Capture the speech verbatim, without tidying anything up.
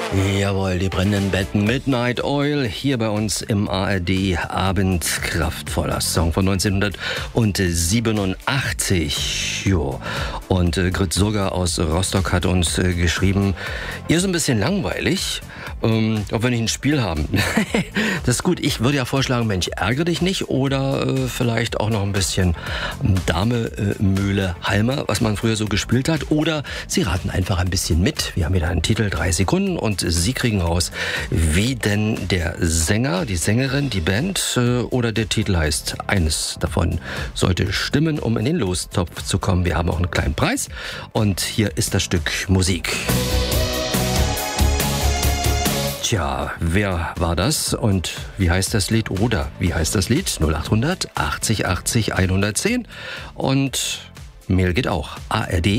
Jawohl, die brennenden Betten, Midnight Oil, hier bei uns im A R D Abend, kraftvoller Song von neunzehnhundertsiebenundachtzig. Jo. Und äh, Grit Surger aus Rostock hat uns äh, geschrieben, ihr ist ein bisschen langweilig, ähm, ob wir nicht ein Spiel haben. Das ist gut, ich würde ja vorschlagen, Mensch, ärgere dich nicht oder äh, vielleicht auch noch ein bisschen Dame, äh, Mühle, Halmer, was man früher so gespielt hat, oder Sie raten einfach ein bisschen mit. Wir haben wieder einen Titel, drei Sekunden, und Sie kriegen raus, wie denn der Sänger, die Sängerin, die Band äh, oder der Titel heißt. Eines davon sollte stimmen, um in den Lostopf zu kommen. Wir haben auch einen kleinen Preis und hier ist das Stück Musik. Tja, wer war das und wie heißt das Lied oder wie heißt das Lied? null acht hundert achtzig achtzig hundertzehn und Mail geht auch. A R D